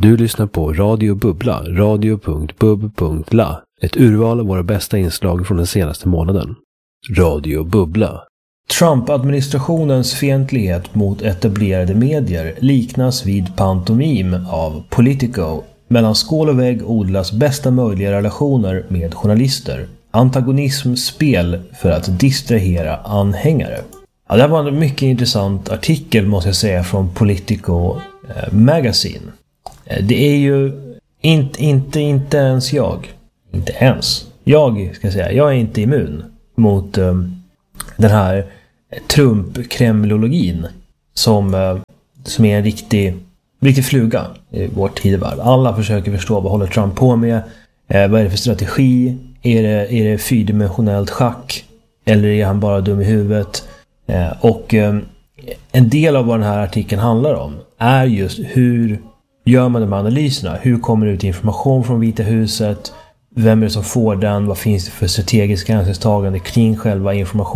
Du lyssnar på Radio Bubbla, radio.bub.la. Ett urval av våra bästa inslag från den senaste månaden. Radio Bubbla. Trump-administrationens fientlighet mot etablerade medier liknas vid pantomim av Politico. Mellan skål och vägg odlas bästa möjliga relationer med journalister. Antagonism spel för att distrahera anhängare. Ja, det var en mycket intressant artikel måste jag säga från Politico Magazine. Det är ju inte ens jag. Inte ens. Jag är inte immun mot den här Trump-kremlologin som är en riktig fluga i vår tidevarv. Alla försöker förstå vad håller Trump på med. Vad är det för strategi? Är det fyrdimensionellt schack? Eller är han bara dum i huvudet? Och en del av vad den här artikeln handlar om är just hur gör man de här analyserna? Hur kommer det ut information från Vita huset? Vem är det som får den? Vad finns det för strategiska hänsynstagande kring själva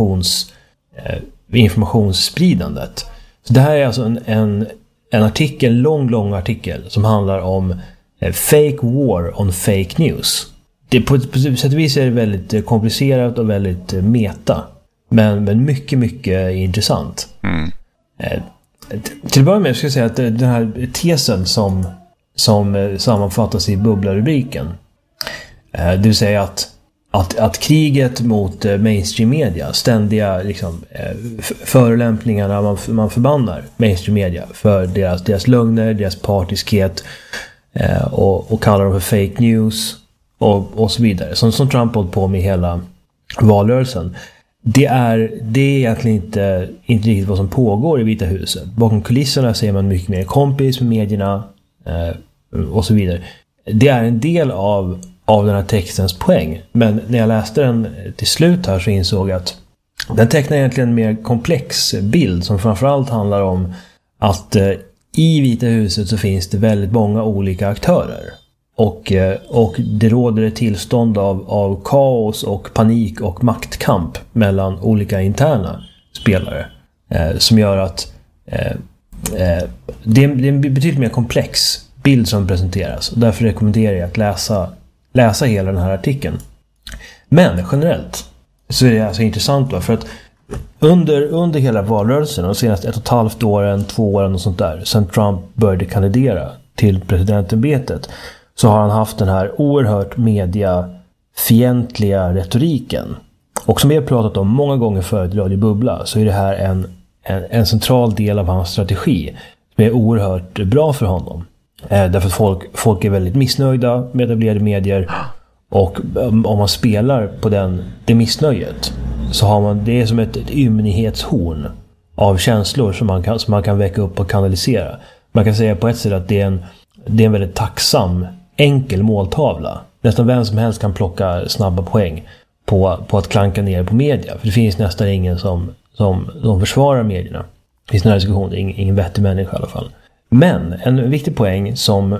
informationsspridandet? Så det här är alltså en artikel, lång artikel som handlar om fake war on fake news. Det på sätt och vis är det väldigt komplicerat och väldigt meta. Men mycket intressant. Till att börja med ska jag säga att den här tesen som sammanfattas i bubblarubriken, det vill säga att kriget mot mainstream media, ständiga liksom, förolämpningarna man förbannar mainstream media för deras lögner, deras partiskhet och kallar dem för fake news och så vidare, som Trump hållit på med hela valrörelsen. Det är egentligen inte riktigt vad som pågår i Vita huset. Bakom kulisserna ser man mycket mer kompis med medierna och så vidare. Det är en del av den här textens poäng. Men när jag läste den till slut här så insåg jag att den tecknar egentligen en mer komplex bild som framförallt handlar om att i Vita huset så finns det väldigt många olika aktörer. Och det råder ett tillstånd av kaos och panik och maktkamp mellan olika interna spelare som gör att det är en betydligt mer komplex bild som presenteras. Och därför rekommenderar jag att läsa hela den här artikeln. Men generellt så är det alltså intressant då, för att under hela valrörelsen de senaste 1,5 åren, 2 åren och sånt där, sen Trump började kandidera till presidentämbetet, så har han haft den här oerhört mediafientliga retoriken. Och som vi har pratat om många gånger förut i Radio Bubbla, så är det här en central del av hans strategi som är oerhört bra för honom. Därför att folk är väldigt missnöjda med etablerade medier, och om man spelar på det missnöjet så har man det är som ett ymnighetshorn av känslor som man kan väcka upp och kanalisera. Man kan säga på ett sätt att det är en väldigt tacksam, enkel måltavla. Nästan vem som helst kan plocka snabba poäng på att klanka ner på media. För det finns nästan ingen som försvarar medierna. Det finns några diskussioner, ingen vettig människa i alla fall. Men en viktig poäng som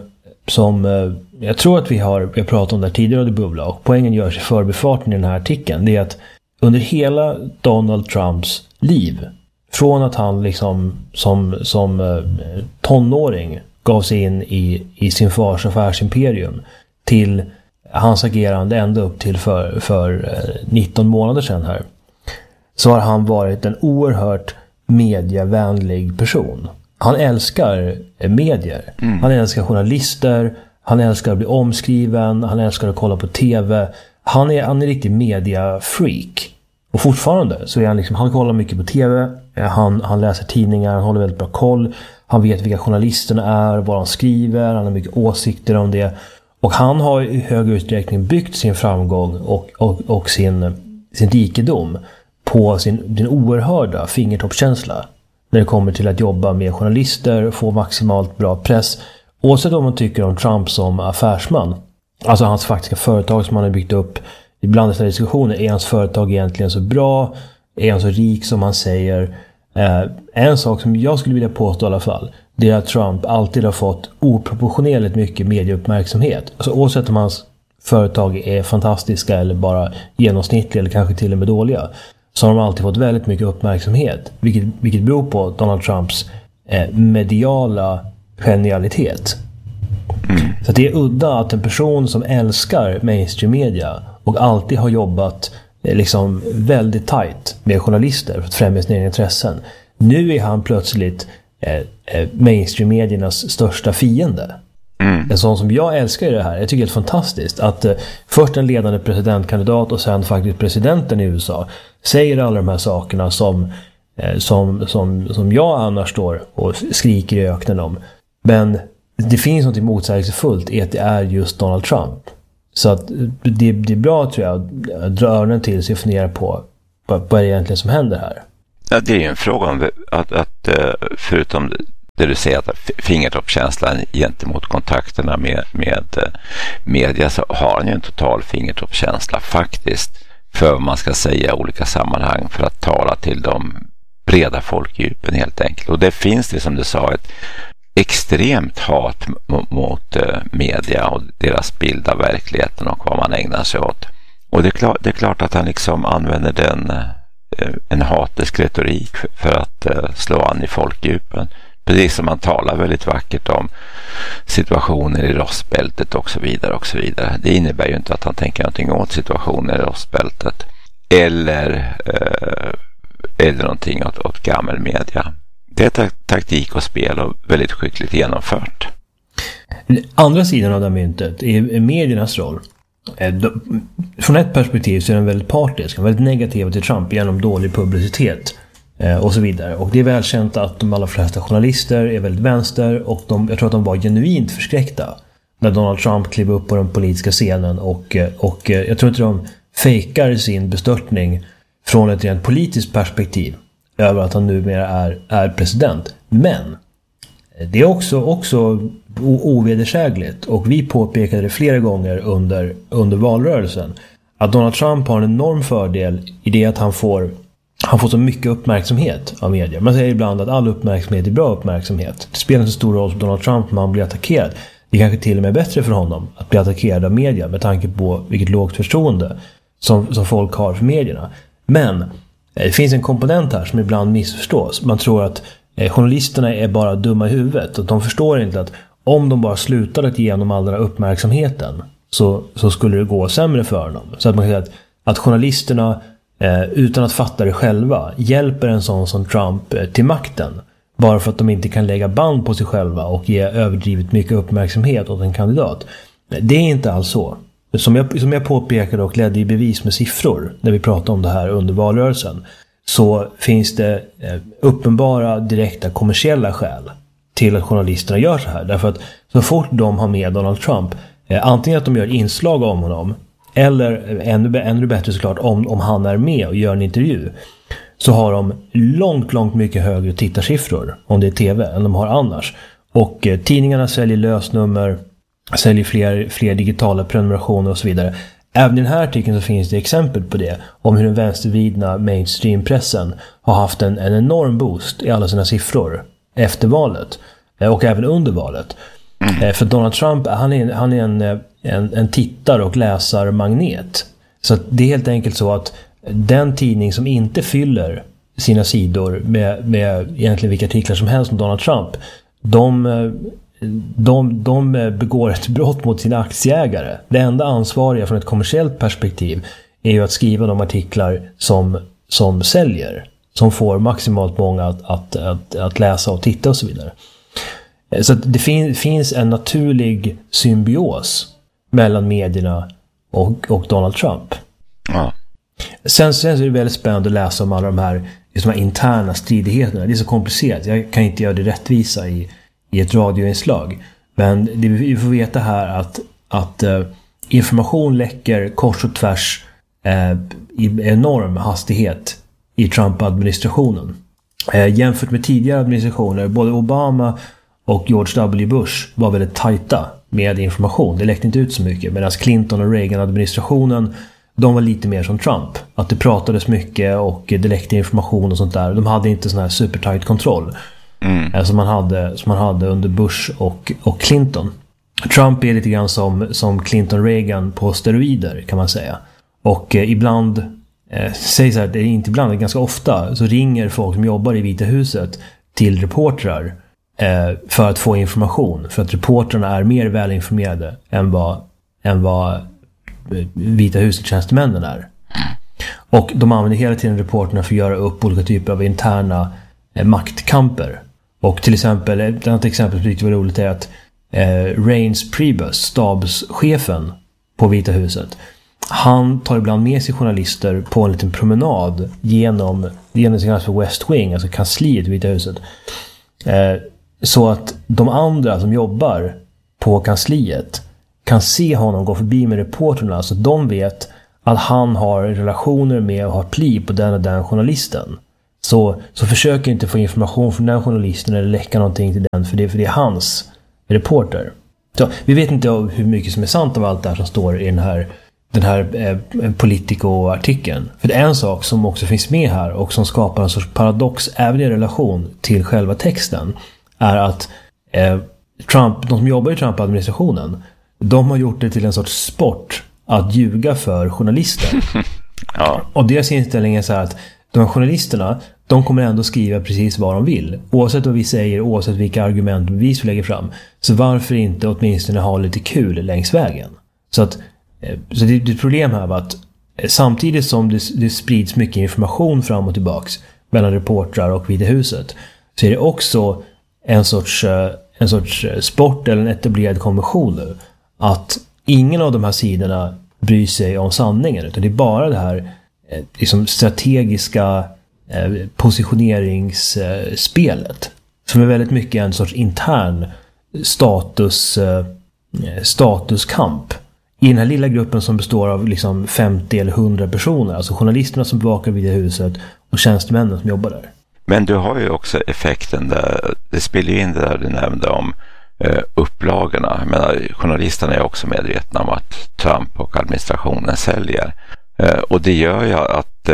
jag tror att vi har pratat om där tidigare i Bubbla, och poängen görs i förbifarten i den här artikeln, det är att under hela Donald Trumps liv, från att han liksom som tonåring gav sig in i sin fars affärsimperium till hans agerande ända upp till för 19 månader sedan här, så har han varit en oerhört medievänlig person. Han älskar medier. Han älskar journalister. Han älskar att bli omskriven. Han älskar att kolla på tv. Han är en riktig media-freak. Och fortfarande så är han kollar mycket på tv. Han läser tidningar. Han håller väldigt bra koll. Han vet vilka journalisterna är, vad de skriver. Han har mycket åsikter om det. Och han har i hög utsträckning byggt sin framgång och sin rikedom på sin oerhörda fingertoppskänsla när det kommer till att jobba med journalister, få maximalt bra press. Oavsett vad man tycker om Trump som affärsman, alltså hans faktiska företag som han har byggt upp, ibland i sådana diskussioner, är hans företag egentligen så bra? Är han så rik som han säger? En sak som jag skulle vilja påstå i alla fall, det är att Trump alltid har fått oproportionerligt mycket medieuppmärksamhet. Alltså oavsett om hans företag är fantastiska eller bara genomsnittliga eller kanske till och med dåliga, så har de alltid fått väldigt mycket uppmärksamhet, vilket beror på Donald Trumps mediala genialitet. Så det är udda att en person som älskar mainstream media och alltid har jobbat liksom väldigt tajt med journalister för att främja sina egna intressen. Nu är han plötsligt mainstream-mediernas största fiende. En sån som jag älskar i det här. Jag tycker det är fantastiskt att först en ledande presidentkandidat och sen faktiskt presidenten i USA säger alla de här sakerna som jag annars står och skriker i öknen om. Men det finns något motsägelsefullt i att det är just Donald Trump. Så att det är bra, tror jag, att dra öronen till sig och fundera på vad är det egentligen som händer här. Ja, det är ju en fråga om att förutom det du säger, att fingertoppskänslan gentemot kontakterna med media, så har han ju en total fingertoppskänsla faktiskt för vad man ska säga i olika sammanhang för att tala till de breda folkdjupen helt enkelt. Och det finns det, som du sa, ett extremt hat mot media och deras bild av verkligheten och vad man ägnar sig åt. Och det är klart att han liksom använder en hatisk retorik för att slå an i folkdjupen. Precis som man talar väldigt vackert om situationer i Rostbältet och så vidare och så vidare. Det innebär ju inte att han tänker någonting åt situationer i Rostbältet eller någonting åt gammal media. Det är taktik och spel och väldigt skickligt genomfört. Andra sidan av det myntet är mediernas roll. Från ett perspektiv så är den väldigt partisk, väldigt negativ till Trump genom dålig publicitet och så vidare. Och det är välkänt att de allra flesta journalister är väldigt vänster, och jag tror att de var genuint förskräckta när Donald Trump klev upp på den politiska scenen, och jag tror inte de fejkar sin bestörtning från ett rent politiskt perspektiv över att han numera är president. Men det är också ovedersägligt, och vi påpekade det flera gånger under valrörelsen, att Donald Trump har en enorm fördel i det att han får så mycket uppmärksamhet av media. Man säger ibland att all uppmärksamhet är bra uppmärksamhet. Det spelar inte så stor roll för Donald Trump när han blir attackerad. Det är kanske till och med bättre för honom att bli attackerad av media med tanke på vilket lågt förtroende som folk har för medierna. Men det finns en komponent här som ibland missförstås. Man tror att journalisterna är bara dumma i huvudet, och de förstår inte att om de bara slutar att ge dem all den här uppmärksamheten så skulle det gå sämre för dem. Så att man kan säga att journalisterna utan att fatta det själva hjälper en sån som Trump till makten, bara för att de inte kan lägga band på sig själva och ge överdrivet mycket uppmärksamhet åt en kandidat. Det är inte alls så. Som jag påpekade och ledde i bevis med siffror när vi pratade om det här under valrörelsen, så finns det uppenbara direkta kommersiella skäl till att journalisterna gör så här. Därför att så fort de har med Donald Trump, antingen att de gör inslag om honom, eller ännu bättre såklart om han är med och gör en intervju, så har de långt mycket högre tittarsiffror om det är tv än de har annars. Och tidningarna säljer lösnummer, säljer fler digitala prenumerationer och så vidare. Även i den här artikeln så finns det exempel på det, om hur den vänstervidna mainstreampressen har haft en enorm boost i alla sina siffror efter valet och även under valet. För Donald Trump, han är en tittar- och läsarmagnet. Så att det är helt enkelt så att den tidning som inte fyller sina sidor med egentligen vilka artiklar som helst om Donald Trump, de begår ett brott mot sina aktieägare. Det enda ansvariga från ett kommersiellt perspektiv är ju att skriva de artiklar som säljer, som får maximalt många att läsa och titta och så vidare. Så att det finns en naturlig symbios mellan medierna och Donald Trump. Ja. Sen är det väldigt spännande att läsa om alla de här interna stridigheterna. Det är så komplicerat. Jag kan inte göra det rättvisa i ett radioinslag. Men det vi får veta här att information läcker kors och tvärs i enorm hastighet i Trump-administrationen. Jämfört med tidigare administrationer, både Obama och George W. Bush var väldigt tajta med information. Det läckte inte ut så mycket. Medan Clinton och Reagan-administrationen, de var lite mer som Trump. Att det pratades mycket och det läckte information och sånt där. De hade inte sån här supertight kontroll som man hade under Bush och Clinton. Trump är lite grann som Clinton-Reagan på steroider, kan man säga. Och ibland, säg så här, det är inte ibland, ganska ofta, så ringer folk som jobbar i Vita huset till reportrar för att få information. För att reportrarna är mer välinformerade än vad Vita huset-tjänstemännen är. Och de använder hela tiden reporterna för att göra upp olika typer av interna maktkamper. Och till exempel, ett annat exempel som riktigt var roligt är att Reince Priebus, stabschefen på Vita huset, han tar ibland med sig journalister på en liten promenad genom det som kallas för West Wing, alltså kansliet i Vita huset. Så att de andra som jobbar på kansliet kan se honom gå förbi med reporterna, så att de vet att han har relationer med och har pli på den och den journalisten. Så försöker inte få information från den journalisten eller läcka någonting till den, för det är hans reporter. Så vi vet inte hur mycket som är sant av allt det här som står i den här Politico-artikeln. För det är en sak som också finns med här och som skapar en sorts paradox även i relation till själva texten, är att de som jobbar i Trump-administrationen, de har gjort det till en sorts sport att ljuga för journalister. Ja. Och deras inställning är så här att de här journalisterna, de kommer ändå skriva precis vad de vill. Oavsett vad vi säger, oavsett vilka argument vi lägger fram. Så varför inte åtminstone ha lite kul längs vägen? Så det är ett problem här var att samtidigt som det sprids mycket information fram och tillbaks mellan reportrar och Vita huset, så är det också en sorts sport eller en etablerad konvention nu att ingen av de här sidorna bryr sig om sanningen, utan det är bara det här liksom strategiska positioneringsspelet som är väldigt mycket en sorts intern statuskamp i den här lilla gruppen som består av liksom 50 eller 100 personer, alltså journalisterna som bevakar Vita huset och tjänstemännen som jobbar där. Men du har ju också effekten där, det spelar in det där du nämnde om upplagorna. Jag menar, journalisterna är också medvetna om att Trump och administrationen säljer. Och det gör ju att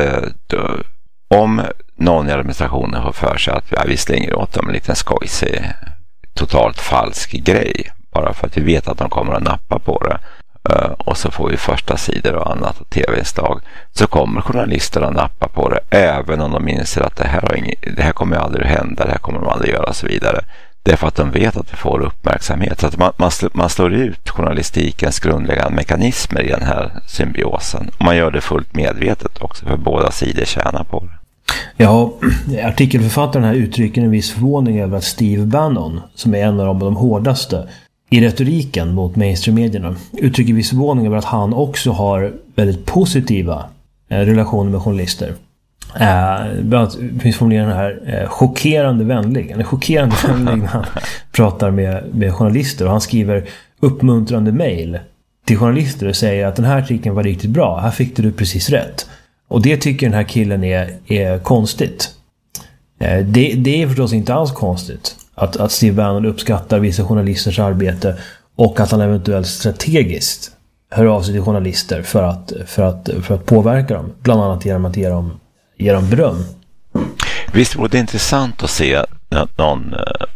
om någon i administrationen har för sig att vi slänger åt dem en liten skojsig, totalt falsk grej, bara för att vi vet att de kommer att nappa på det, och så får vi första sidor och annat och tv-inslag, så kommer journalisterna att nappa på det, även om de inser att det här kommer aldrig att hända, det här kommer de aldrig göra och så vidare. Det är för att de vet att det får uppmärksamhet. Så att man slår ut journalistikens grundläggande mekanismer i den här symbiosen. Och man gör det fullt medvetet också, för båda sidor tjänar på det. Ja, artikelförfattaren här uttrycker en viss förvåning över att Steve Bannon, som är en av de hårdaste i retoriken mot mainstream-medierna, uttrycker viss förvåning över att han också har väldigt positiva relationer med journalister. Bland annat finns formuleringen här chockerande vänlig när han pratar med journalister, och han skriver uppmuntrande mejl till journalister och säger att den här artikeln var riktigt bra, här fick du precis rätt. Och det tycker den här killen är konstigt. Det är förstås inte alls konstigt att Steve Bannon uppskattar vissa journalisters arbete och att han eventuellt strategiskt hör av sig till journalister för att påverka dem, bland annat genom att ge dem beröm. Visst vore det intressant att se någon,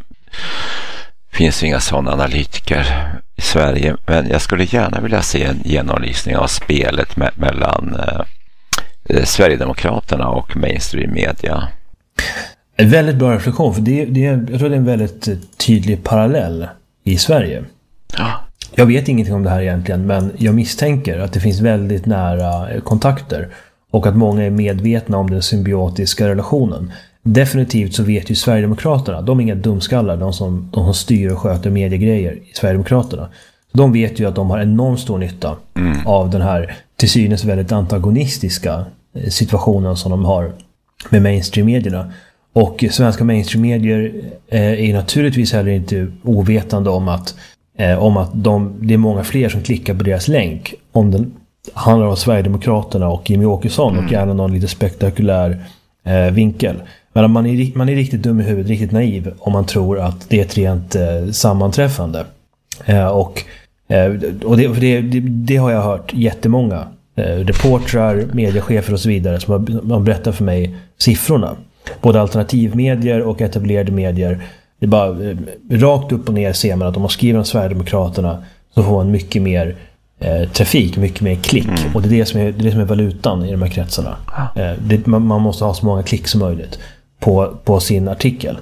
finns inga sådana analytiker i Sverige, men jag skulle gärna vilja se en genomlysning av spelet mellan Sverigedemokraterna och mainstream media. En väldigt bra reflektion, för jag tror det är en väldigt tydlig parallell i Sverige. Ja. Jag vet ingenting om det här egentligen, men jag misstänker att det finns väldigt nära kontakter och att många är medvetna om den symbiotiska relationen. Definitivt så vet ju Sverigedemokraterna, de är inga dumskallar, de som styr och sköter mediegrejer i Sverigedemokraterna. De vet ju att de har enormt stor nytta av den här till synes väldigt antagonistiska situationen som de har med mainstream-medierna. Och svenska mainstream-medier är naturligtvis heller inte ovetande om att det är många fler som klickar på deras länk om den handlar om Sverigedemokraterna och Jimmie Åkesson och gärna någon lite spektakulär vinkel. Men man är riktigt dum i huvudet, riktigt naiv om man tror att det är ett rent sammanträffande. Och det har jag hört jättemånga reportrar, mediechefer och så vidare som har berättat för mig siffrorna. Både alternativmedier och etablerade medier. Det är bara rakt upp och ner ser man att om man skriver om Sverigedemokraterna så får man mycket mer trafik, mycket mer klick. Och det är det som är valutan i de här kretsarna. Man måste ha så många klick som möjligt på sin artikel.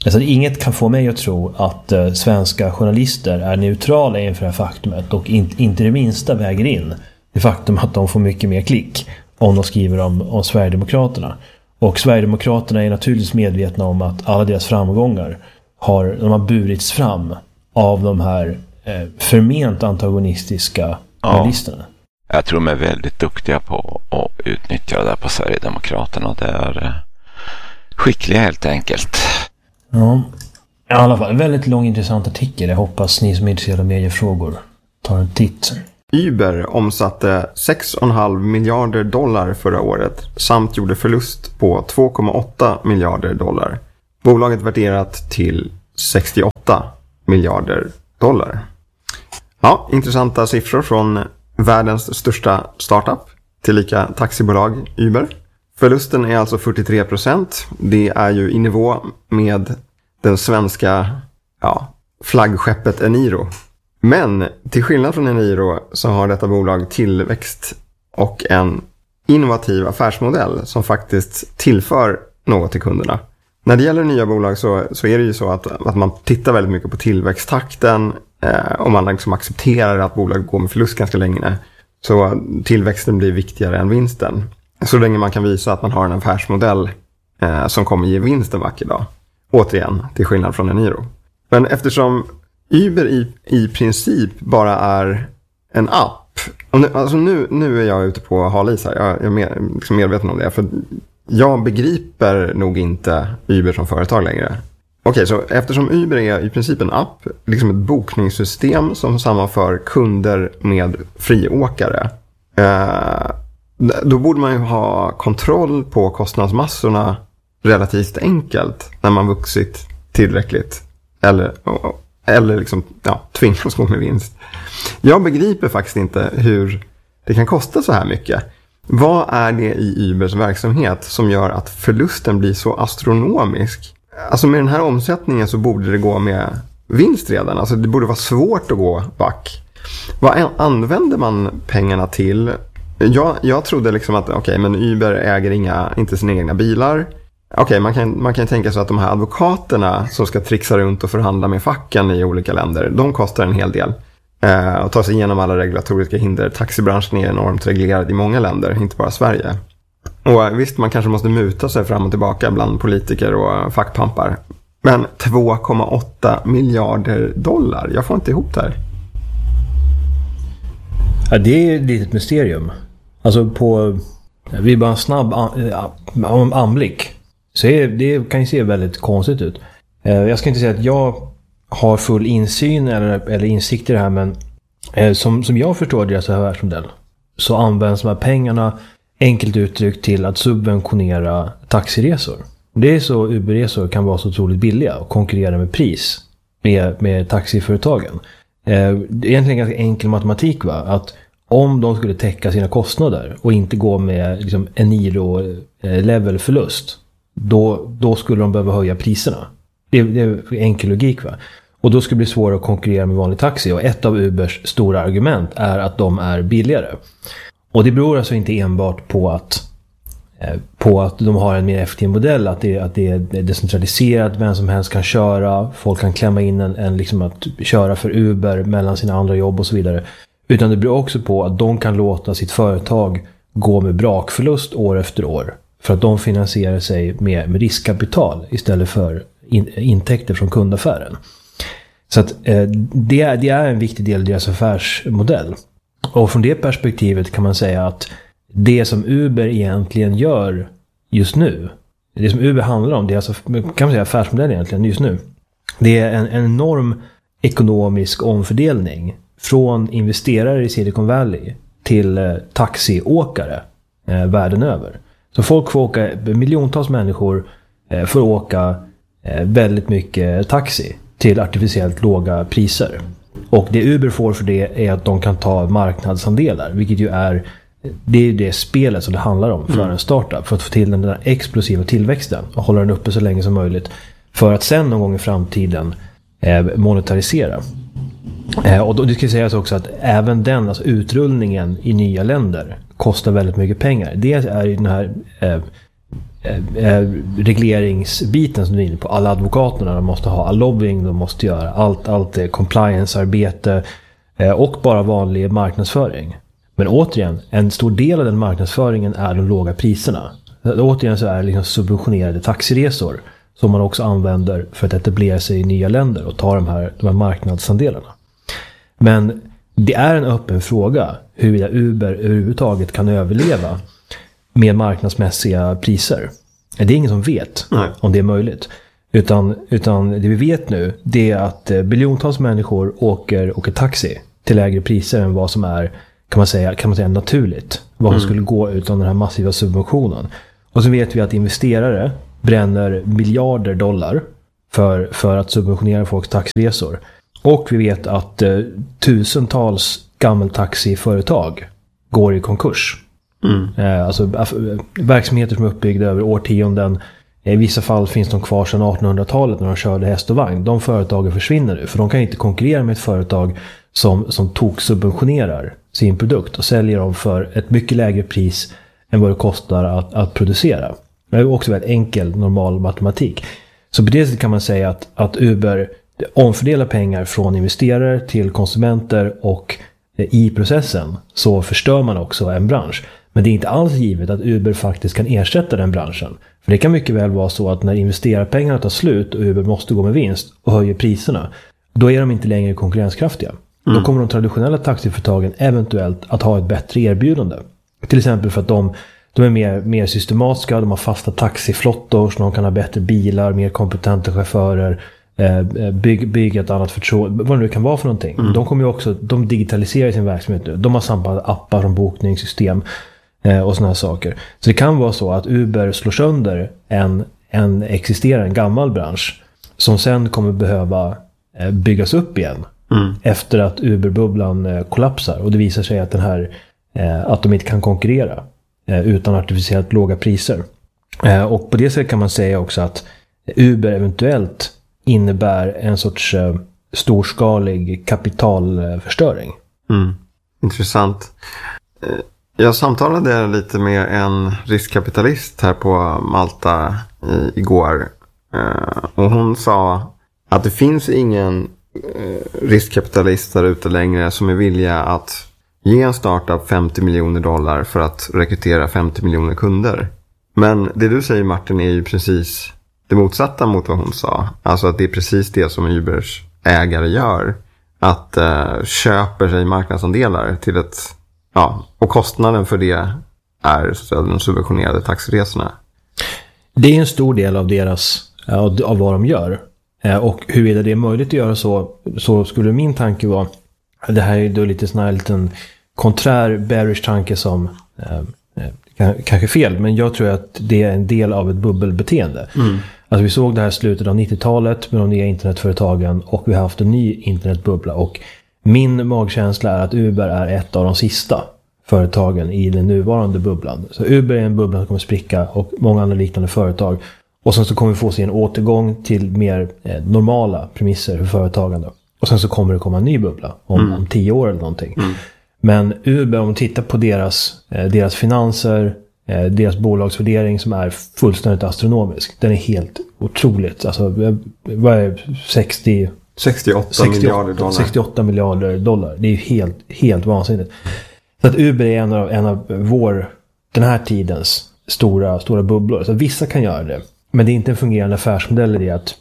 Alltså, inget kan få mig att tro att svenska journalister är neutrala inför det här faktumet och inte det minsta väger in det faktum att de får mycket mer klick om de skriver om Sverigedemokraterna. Och Sverigedemokraterna är naturligtvis medvetna om att alla deras framgångar de har burits fram av de här förment antagonistiska journalisterna. Jag tror de är väldigt duktiga på att utnyttja det där på Sverigedemokraterna. Det är skickliga helt enkelt. Ja, i alla fall en väldigt lång intressant artikel. Jag hoppas ni som är intresserade av mediefrågor tar en titt. Uber omsatte 6,5 miljarder dollar förra året samt gjorde förlust på 2,8 miljarder dollar. Bolaget värderat till 68 miljarder dollar. Ja, intressanta siffror från världens största startup, tillika taxibolag Uber. Förlusten är alltså 43%. Det är ju i nivå med den svenska flaggskeppet Eniro. Men till skillnad från Eniro så har detta bolag tillväxt och en innovativ affärsmodell som faktiskt tillför något till kunderna. När det gäller nya bolag så är det ju så att man tittar väldigt mycket på tillväxttakten och man liksom accepterar att bolag går med förlust ganska länge. Så tillväxten blir viktigare än vinsten. Så länge man kan visa att man har en affärsmodell som kommer ge vinst en vacker dag. Återigen, till skillnad från Eniro. Men eftersom Uber i princip bara är en app. Alltså nu är jag ute på halis här. Jag är liksom medveten om det. För jag begriper nog inte Uber som företag längre. Okej, så eftersom Uber är i princip en app, liksom ett bokningssystem som sammanför kunder med friåkare. Då borde man ju ha kontroll på kostnadsmassorna relativt enkelt när man vuxit tillräckligt. Eller liksom, tvingas gå med vinst. Jag begriper faktiskt inte hur det kan kosta så här mycket. Vad är det i Ubers verksamhet som gör att förlusten blir så astronomisk? Alltså med den här omsättningen så borde det gå med vinst redan. Alltså det borde vara svårt att gå back. Vad använder man pengarna till? Jag trodde liksom att men Uber äger inte sina egna bilar. Man kan tänka sig att de här advokaterna som ska trixa runt och förhandla med facken i olika länder, de kostar en hel del. Och ta sig igenom alla regulatoriska hinder. Taxibranschen är enormt reglerad i många länder, inte bara Sverige. Och visst, man kanske måste muta sig fram och tillbaka bland politiker och fackpampar. Men 2,8 miljarder dollar, jag får inte ihop det här. Ja, det är ett litet mysterium. Alltså vi bara en snabb anblick. Så det kan ju se väldigt konstigt ut. Jag ska inte säga att jag har full insyn eller insikt i det här, men som jag förstår deras affärsmodell så används de här pengarna enkelt uttryckt till att subventionera taxiresor. Det är så Uberresor kan vara så otroligt billiga och konkurrera med pris med taxiföretagen. Det är egentligen ganska enkel matematik, va? Att om de skulle täcka sina kostnader och inte gå med liksom Eniro-level förlust, då skulle de behöva höja priserna. Det är enkel logik, va? Och då skulle det bli svårare att konkurrera med vanlig taxi. Och ett av Ubers stora argument är att de är billigare. Och det beror alltså inte enbart på att de har en mer effektiv modell, att det är decentraliserat, vem som helst kan köra, folk kan klämma in en liksom att köra för Uber mellan sina andra jobb och så vidare. Utan det beror också på att de kan låta sitt företag gå med brakförlust år efter år. För att de finansierar sig med riskkapital istället för intäkter från kundaffären. Så att det är en viktig del i deras affärsmodell. Och från det perspektivet kan man säga att det som Uber egentligen gör just nu, det som Uber handlar om, det är alltså, kan man säga, affärsmodell egentligen just nu. Det är en enorm ekonomisk omfördelning från investerare i Silicon Valley till taxiåkare världen över. Så folk får åka, miljontals människor får åka väldigt mycket taxi till artificiellt låga priser. Och det Uber får för det är att de kan ta marknadsandelar, vilket ju är det spelet som det handlar om för en startup, för att få till den där explosiva tillväxten och hålla den uppe så länge som möjligt för att sen någon gång i framtiden monetarisera. Och då ska sägas också att även den, alltså utrullningen i nya länder, kostar väldigt mycket pengar. Det är ju den här regleringsbiten som du är inne på. Alla advokaterna, de måste ha all lobbying, de måste göra allt compliance-arbete och bara vanlig marknadsföring. Men återigen, en stor del av den marknadsföringen är de låga priserna. Återigen så är det liksom subventionerade taxiresor som man också använder för att etablera sig i nya länder och ta de här marknadsandelarna. Men det är en öppen fråga huruvida Uber överhuvudtaget kan överleva med marknadsmässiga priser. Det är ingen som vet om det är möjligt. Utan det vi vet nu, det är att biljontals människor åker taxi till lägre priser än vad som är, kan man säga naturligt. Vad som skulle gå utan den här massiva subventionen. Och så vet vi att investerare bränner miljarder dollar för att subventionera folks taxiresor. Och vi vet att tusentals gammeltaxiföretag går i konkurs. Alltså verksamheter som är uppbyggda över årtionden. I vissa fall finns de kvar sedan 1800-talet när de körde häst och vagn. De företagen försvinner nu, för de kan inte konkurrera med ett företag som subventionerar sin produkt och säljer dem för ett mycket lägre pris än vad det kostar att producera. Det är också väldigt enkel, normal matematik. Så på det sättet kan man säga att Uber omfördelar pengar från investerare till konsumenter, och i processen så förstör man också en bransch. Men det är inte alls givet att Uber faktiskt kan ersätta den branschen. För det kan mycket väl vara så att när investerarpengarna tar slut och Uber måste gå med vinst och höjer priserna, då är de inte längre konkurrenskraftiga. Då kommer de traditionella taxiföretagen eventuellt att ha ett bättre erbjudande. Till exempel för att de är mer systematiska, de har fasta taxiflottor så de kan ha bättre bilar, mer kompetenta chaufförer, bygga ett annat förtroende, vad det nu kan vara för någonting. De kommer ju också, de digitaliserar sin verksamhet nu. De har samma appar som bokningssystem och såna här saker. Så det kan vara så att Uber slår sönder en existerande gammal bransch som sen kommer behöva byggas upp igen efter att Uber-bubblan kollapsar, och det visar sig att att de inte kan konkurrera utan artificiellt låga priser. Och på det sättet kan man säga också att Uber eventuellt innebär en sorts storskalig kapitalförstöring. Intressant. Jag samtalade lite med en riskkapitalist här på Malta igår. Och hon sa att det finns ingen riskkapitalist där ute längre som är villiga att ge en startup $50 miljoner för att rekrytera 50 miljoner kunder. Men det du säger, Martin, är ju precis det motsatta mot vad hon sa. Alltså att det är precis det som Ubers ägare gör. Att köper sig marknadsandelar till och kostnaden för det är så de subventionerade taxiresorna. Det är en stor del av av vad de gör. Och huruvida det är möjligt att göra så skulle min tanke vara, det här är då lite sån här liten konträr bearish tanke som kanske fel, men jag tror att det är en del av ett bubbelbeteende. Alltså vi såg det här slutet av 90-talet med de nya internetföretagen, och vi har haft en ny internetbubbla, och min magkänsla är att Uber är ett av de sista företagen i den nuvarande bubblan. Så Uber är en bubbla som kommer spricka, och många andra liknande företag, och sen så kommer vi få se en återgång till mer normala premisser för företagande. Och sen så kommer det komma en ny bubbla om 10 år eller någonting. Men Uber, om man tittar på deras finanser, deras bolagsvärdering som är fullständigt astronomisk. Den är helt otroligt. Alltså, vad är 68 miljarder dollar. 68 miljarder dollar. Det är ju helt vansinnigt. Så att Uber är en av den här tidens stora bubblor. Så vissa kan göra det. Men det är inte en fungerande affärsmodell i det att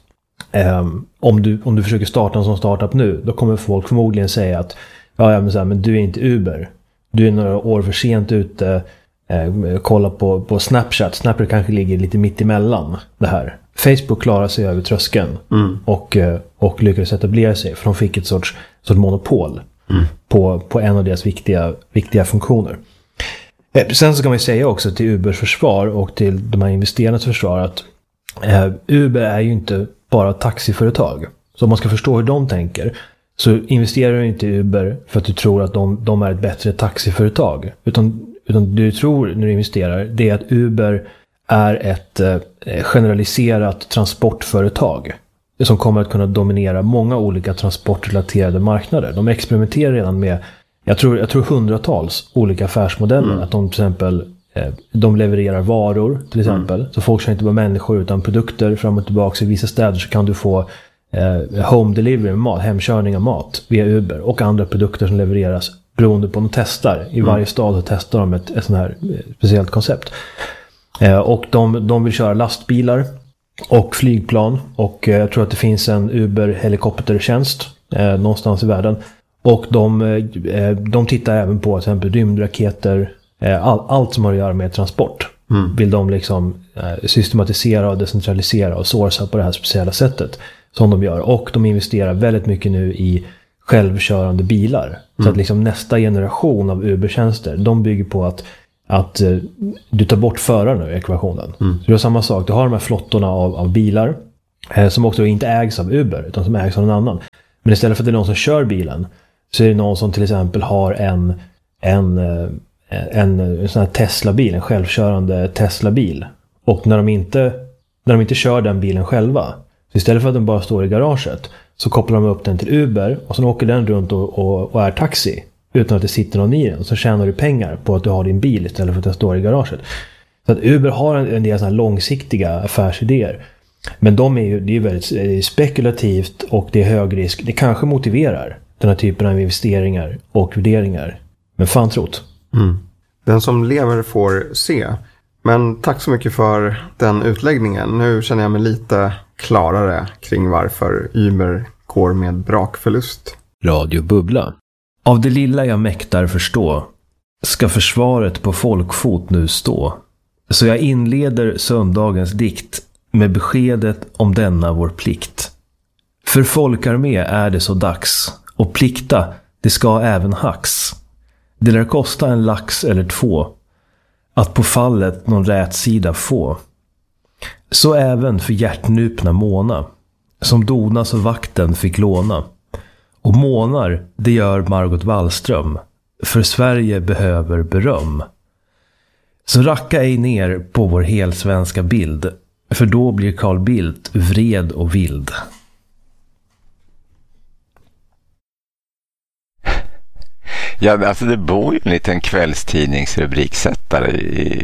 om du försöker starta en sån startup nu, då kommer folk förmodligen säga att men du är inte Uber. Du är några år för sent ute. Kolla på Snapchat. Snapchat kanske ligger lite mitt emellan det här. Facebook klarar sig över tröskeln och lyckades etablera sig, för de fick ett sorts monopol på en av deras viktiga funktioner. Sen så kan man ju säga också till Ubers försvar och till de här investerarnas försvar att Uber är ju inte bara taxiföretag. Så om man ska förstå hur de tänker, så investerar du inte i Uber för att du tror att de är ett bättre taxiföretag. Utan du tror när du investerar, det är att Uber är ett generaliserat transportföretag som kommer att kunna dominera många olika transportrelaterade marknader. De experimenterar redan med, jag tror hundratals olika affärsmodeller. Att de till exempel de levererar varor till exempel. Så folk kör inte bara människor utan produkter fram och tillbaka. I vissa städer så kan du få home delivery, mat, hemkörning av mat via Uber och andra produkter som levereras beroende på att de testar. I varje stad så testar de ett sånt här speciellt koncept. Och de vill köra lastbilar och flygplan. Och jag tror att det finns en Uber-helikoptertjänst någonstans i världen. Och de tittar även på till exempel rymdraketer, allt som har att göra med transport. Vill de liksom systematisera och decentralisera och sourca på det här speciella sättet som de gör. Och de investerar väldigt mycket nu i självkörande bilar. Så att liksom nästa generation av Uber-tjänster, de bygger på att du tar bort föraren ur ekvationen. Så det är samma sak. Du har de här flottorna av bilar som också inte ägs av Uber utan som ägs av någon annan. Men istället för att det är någon som kör bilen så är det någon som till exempel har en sån här Tesla-bil, en självkörande Tesla-bil. Och när de inte kör den bilen själva, så istället för att den bara står i garaget så kopplar de upp den till Uber och så åker den runt och är taxi utan att det sitter någon i den. Och så tjänar du pengar på att du har din bil istället för att den står i garaget. Så att Uber har en del såna här långsiktiga affärsidéer. Men det är väldigt spekulativt och det är hög risk. Det kanske motiverar den här typen av investeringar och värderingar. Men fan trott. Den som lever får se. Men tack så mycket för den utläggningen. Nu känner jag mig lite klarare kring varför Uber går med brakförlust. Radio Bubbla. Av det lilla jag mäktar förstå ska försvaret på folkfot nu stå. Så jag inleder söndagens dikt med beskedet om denna vår plikt. För folkarmé är det så dags, och plikta, det ska även hax. Det lär kosta en lax eller 2, att på fallet någon rätsida få. Så även för hjärtnupna Mona, som Donas och vakten fick låna. Och månar, det gör Margot Wallström, för Sverige behöver beröm. Så racka ej ner på vår helsvenska bild, för då blir Carl Bildt vred och vild. Ja, alltså det bor ju en liten kvällstidningsrubriksättare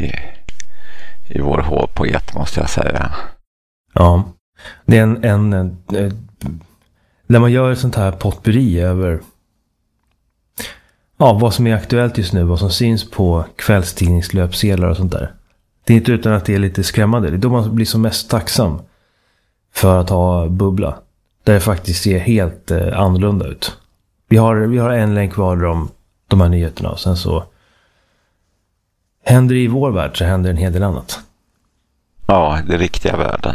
i vår hårpoet, måste jag säga. Ja, det är en när man gör ett sånt här potpurri över vad som är aktuellt just nu, vad som syns på kvällstidningslöpsedlar och sånt där. Det är inte utan att det är lite skrämmande. Det är då man blir som mest tacksam för att ha Bubbla. Där det faktiskt ser helt annorlunda ut. Vi har en länk kvar om de här nyheterna och sen så händer det i vår värld så händer en hel del annat. Ja, det är riktiga världen.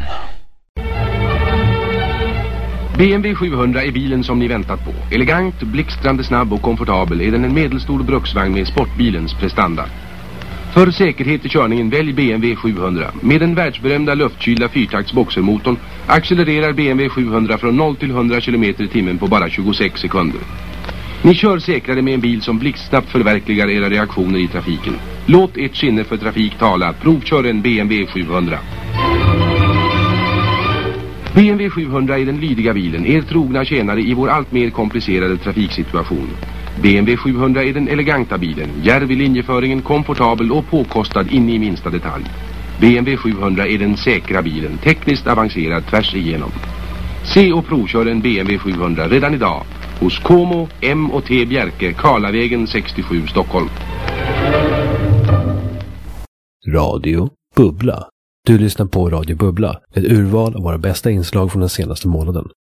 BMW 700 är bilen som ni väntat på. Elegant, blixtrande snabb och komfortabel är den en medelstor bruksvagn med sportbilens prestanda. För säkerhet i körningen välj BMW 700. Med den världsberömda luftkylda fyrtakts boxermotorn accelererar BMW 700 från 0 till 100 km i timmen på bara 26 sekunder. Ni kör säkrare med en bil som blixtsnabbt förverkligar era reaktioner i trafiken. Låt ert sinne för trafik tala. Provkör en BMW 700. BMW 700 är den lydiga bilen, er trogna tjänare i vår allt mer komplicerade trafiksituation. BMW 700 är den eleganta bilen, djärv i linjeföringen, komfortabel och påkostad in i minsta detalj. BMW 700 är den säkra bilen, tekniskt avancerad tvärs igenom. Se och provkör en BMW 700 redan idag hos Como M&T Bjerke, Karlavägen 67, Stockholm. Radio Bubbla. Du lyssnar på Radio Bubbla, ett urval av våra bästa inslag från den senaste månaden.